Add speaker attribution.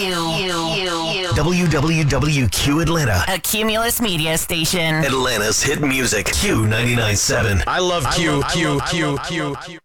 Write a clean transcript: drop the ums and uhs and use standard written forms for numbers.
Speaker 1: WWWQ Atlanta.
Speaker 2: A Cumulus Media station.
Speaker 1: Atlanta's hit music. Q99.7.
Speaker 3: I love Q.